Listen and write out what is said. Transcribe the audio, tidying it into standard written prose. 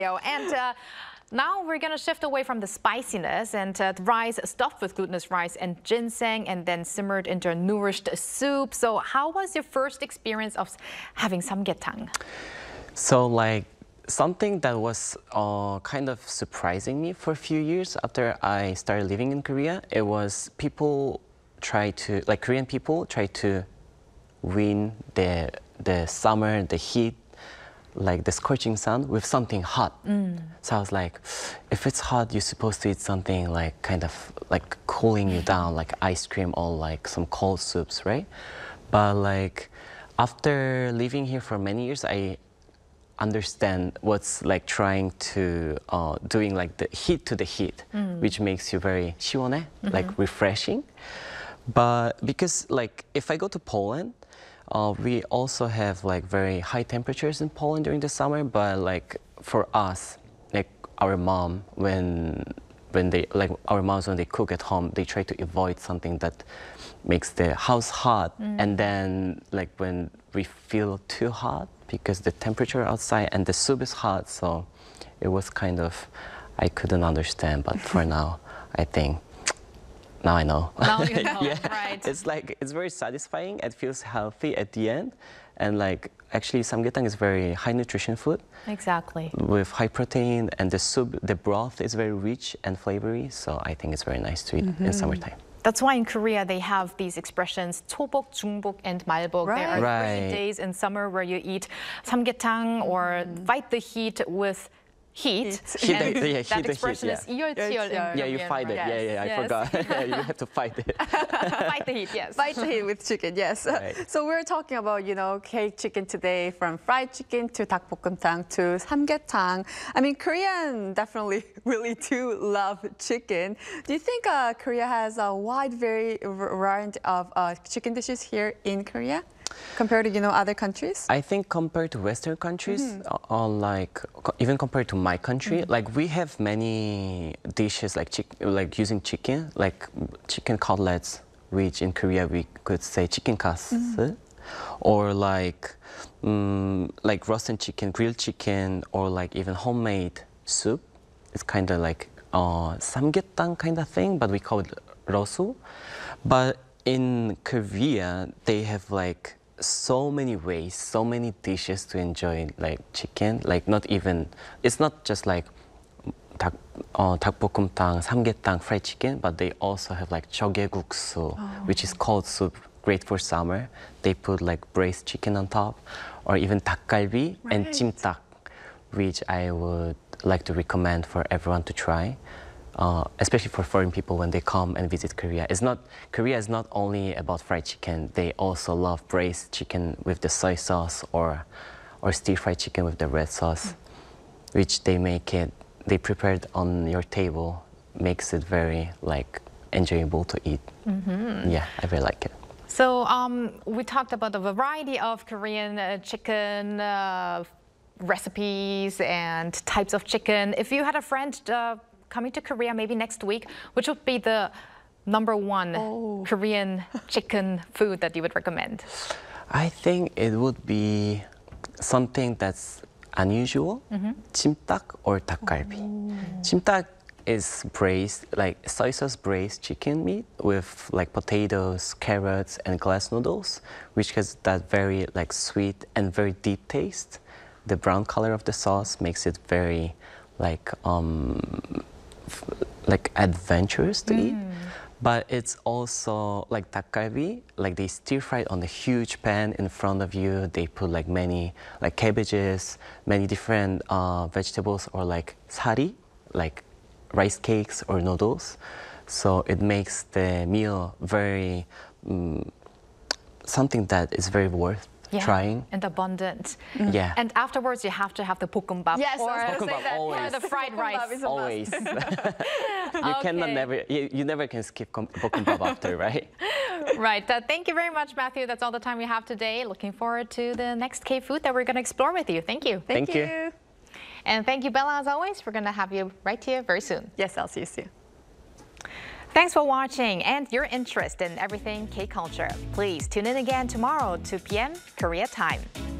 And now we're going to shift away from the spiciness and the rice stuffed with glutinous rice and ginseng and then simmered into a nourished soup. So how was your first experience of having samgyetang? So like something that was kind of surprising me for a few years after I started living in Korea, it was Korean people try to win the summer, the heat, like the scorching sun with something hot. So I was like, if it's hot, you're supposed to eat something like kind of like cooling you down, like ice cream or like some cold soups, right? But like after living here for many years, I understand what's like trying to doing like the heat to the heat, which makes you very 시원해, like refreshing. But because like if I go to Poland, we also have like very high temperatures in Poland during the summer, but like for us, like our mom, when they cook at home, they try to avoid something that makes the house hot. And then like when we feel too hot because the temperature outside and the soup is hot, so it was kind of, I couldn't understand, but for now, I think, now I know. Now you know, yeah. right. It's like, it's very satisfying. It feels healthy at the end. And like, actually, samgyetang is very high nutrition food. Exactly. With high protein, and the soup, the broth is very rich and flavory. So I think it's very nice to eat in summertime. That's why in Korea they have these expressions 초복, 중복, and 말복. Right. There are 3 days in summer where you eat samgyetang or fight the heat with heat. And that expression is 이열치열. Yeah, you fight it. Yeah, I forgot. You have to fight it. Fight the heat, yes. Fight the heat with chicken, yes. Right. So we're talking about, cake chicken today, from fried chicken to 닭볶음탕 to samgyetang. I mean, Korean definitely really do love chicken. Do you think Korea has a wide variety of chicken dishes here in Korea compared to, other countries? I think compared to Western countries, even compared to my country, like we have many dishes like using chicken, like chicken cutlets, which in Korea we could say chicken kasu, or like roasted chicken, grilled chicken, or like even homemade soup. It's kind of like samgyetang kind of thing, but we call it rosu. But in Korea, they have like so many ways, so many dishes to enjoy like chicken. Like it's not just like 닭볶음탕, samgyetang, fried chicken, but they also have like jjigae-guksu, which is cold soup, great for summer. They put like braised chicken on top, or even 닭갈비 and 찜닭, which I would like to recommend for everyone to try. Especially for foreign people when they come and visit Korea. Korea is not only about fried chicken. They also love braised chicken with the soy sauce or stir-fried chicken with the red sauce, which they prepare it on your table, makes it very like enjoyable to eat. Yeah, I really like it. So we talked about the variety of Korean chicken recipes and types of chicken. If you had a friend coming to Korea maybe next week, which would be the #1 Korean chicken food that you would recommend? I think it would be something that's unusual, 찜닭 or 닭갈비. 찜닭 is braised, like soy sauce braised chicken meat with like potatoes, carrots, and glass noodles, which has that very like sweet and very deep taste. The brown color of the sauce makes it very like adventurous to eat, but it's also like 닭갈비, like they stir fry it on a huge pan in front of you. They put like many like cabbages, many different vegetables, or like sari, like rice cakes or noodles. So it makes the meal very something that is very worth trying. And abundant. Yeah. And afterwards, you have to have the 볶음밥. Yes, or the fried rice. Always. You never can skip 볶음밥 after, right? Right. Thank you very much, Matthew. That's all the time we have today. Looking forward to the next K-food that we're going to explore with you. Thank you. Thank you. And thank you, Bella, as always. We're going to have you right here very soon. Yes, I'll see you soon. Thanks for watching and your interest in everything K-culture. Please tune in again tomorrow, 2 p.m. Korea time.